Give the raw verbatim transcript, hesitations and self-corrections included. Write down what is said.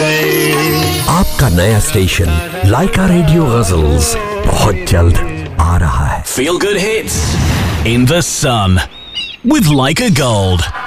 गए। आपका नया स्टेशन लाइका रेडियो गजल्स बहुत जल्द आ रहा है। Feel good hits in the sun with Leica Gold.